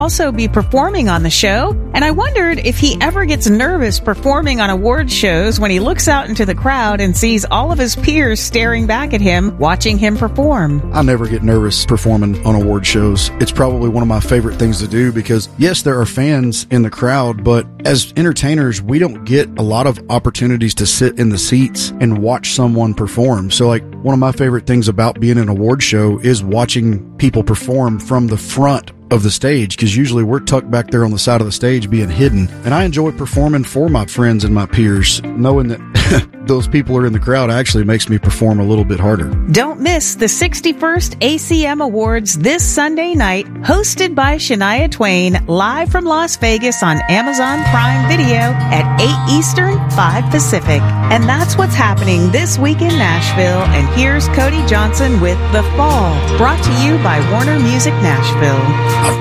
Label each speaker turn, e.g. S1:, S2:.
S1: also be performing on the show, and I wondered if he ever gets nervous performing on award shows when he looks out into the crowd and sees all of his peers staring back at him, watching him perform.
S2: I never get nervous performing on award shows. It's probably one of my favorite things to do because, yes, there are fans in the crowd, but as entertainers, we don't get a lot of opportunities to sit in the seats and watch someone perform. So, like, one of my favorite things about being in an award show is watching people perform from the front of the stage, because usually we're tucked back there on the side of the stage being hidden. And I enjoy performing for my friends and my peers. Knowing that those people are in the crowd actually makes me perform a little bit harder.
S1: Don't miss the 61st ACM Awards this Sunday night, hosted by Shania Twain, live from Las Vegas on Amazon Prime Video at 8 Eastern, 5 Pacific. And that's what's happening this week in Nashville. And here's Cody Johnson with The Fall, brought to you by Warner Music Nashville.